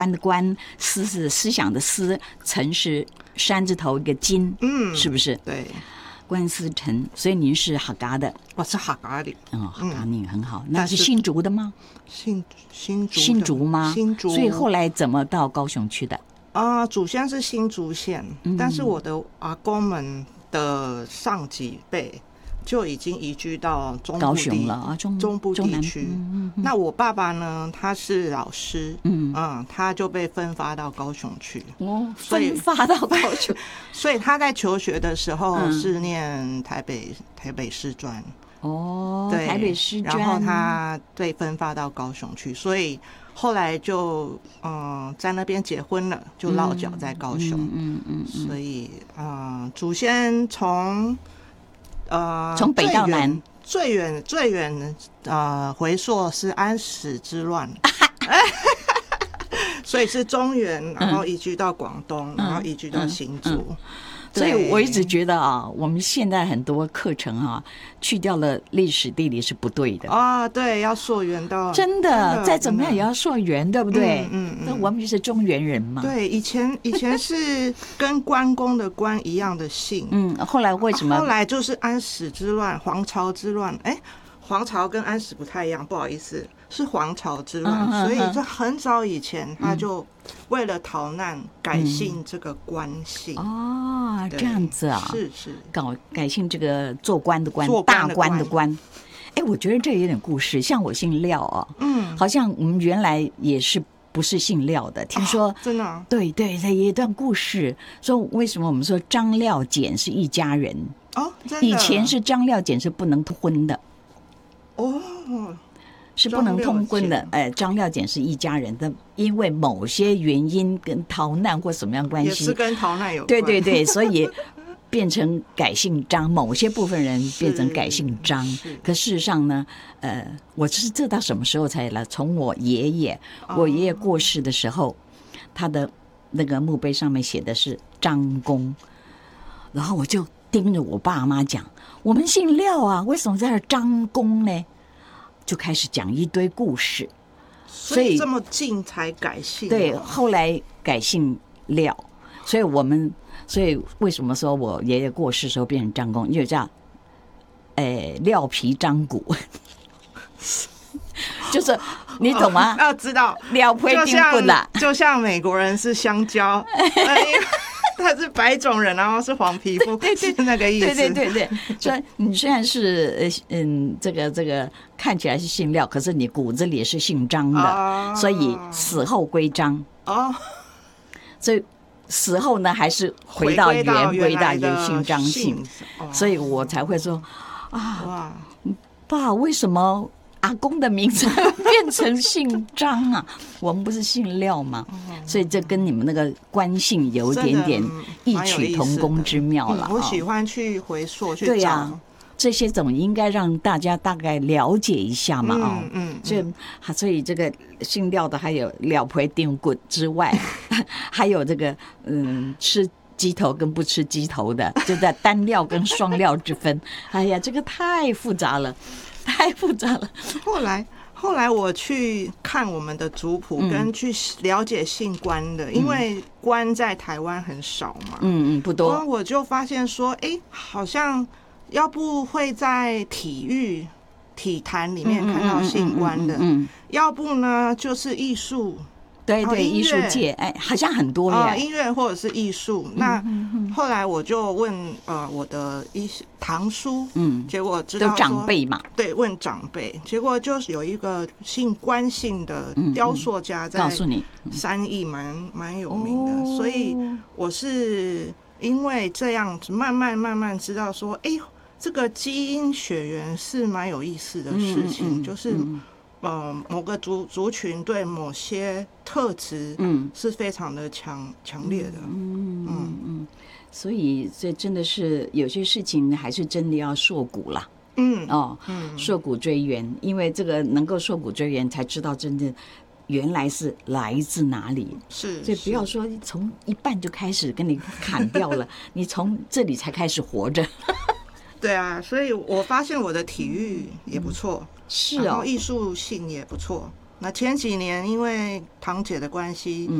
关的关，思是思想的思，辰是山字头一个金，是不是？ 对， 关思辰，所以您是客家的。 我是客家的。 客家你很好。那是新竹的吗？ 新竹吗？ 新竹。 所以后来怎么到高雄去的？ 祖先是新竹县，但是我的阿公们的上几辈就已经移居到高雄了中部地区。那我爸爸呢，他是老师，他就被分发到高雄去。 分发到高雄， 所以他在求学的时候是念台北师专。对， 台北师专， 然后他被分发到高雄去，所以后来就在那边结婚了，就落脚在高雄。所以祖先从北到南， 最远回溯是安史之乱，所以是中原，然后移居到广东，然后移居到新竹。 所以我一直觉得我们现在很多课程去掉了历史地理是不对的对，要溯源到真的再怎么样也要溯源，对不对？那我们就是中原人嘛。 对，以前是跟关公的关一样的姓， 后来为什么？ 后来就是安史之乱、黄巢之乱。黄巢跟安史不太一样，不好意思，是黄巢之乱。所以这很早以前他就为了逃难改姓这个官姓。 这样子啊， 是改姓这个做官的官，大官的官。我觉得这有点故事。像我姓廖好像我们原来也是不是姓廖的，听说真的对，有一段故事说为什么我们说张廖简是一家人真的以前是张廖简是不能婚的是不能通婚的。张廖简是一家人的，因为某些原因跟逃难或什么样关系， 也是跟逃难有关。 对，所以变成改姓张，某些部分人变成改姓张。可事实上呢，我是这到什么时候才来？从我爷爷过世的时候，他的那个墓碑上面写的是张公，然后我就盯着我爸妈讲，我们姓廖啊，为什么在这张公呢？就开始讲一堆故事， 所以这么近才改姓。 对，后来改姓廖，所以为什么说我爷爷过世的时候变成张公，因为叫廖皮张骨，就是你懂吗？ 要知道廖皮丁骨啦， 就像美国人是香蕉。他是白种人，然后是黄皮肤，是那个意思。 对。所以你虽然是这个看起来是姓廖，可是你骨子里也是姓张的，所以死后归张。所以死后呢，还是回到原归到有姓张姓，所以我才会说爸，为什么阿公的名字变成姓张啊？我们不是姓廖吗？所以这跟你们那个官姓有点点异曲同工之妙了。 我喜欢去回溯去找。 对呀，这些总应该让大家大概了解一下嘛。所以这个姓廖的还有廖皮丁骨之外，还有这个吃鸡头跟不吃鸡头的，就在单料跟双料之分。哎呀，这个太复杂了。 后来我去看我们的族谱，跟去了解姓关的，因为关在台湾很少嘛， 不多。 我就发现说，好像要不会在体坛里面看到姓关的，要不呢就是艺术。 对，艺术界好像很多耶， 音乐或者是艺术。那后来我就问我的堂叔，结果知道都长辈嘛， 对，问长辈，结果就是有一个姓关姓的雕塑家在三义蛮有名的，所以我是因为这样子慢慢知道说，这个基因血缘是蛮有意思的事情，就是某个族群对某些特质是非常的强烈的。 所以这真的是有些事情还是真的要溯谷啦。溯谷追源，因为这个能够溯谷追源，才知道真的原来是来自哪里。 所以不要说从一半就开始跟你砍掉了，你从这里才开始活着。 对啊，所以我发现我的体育也不错，然后艺术性也不错。 那前几年因为堂姐的关系，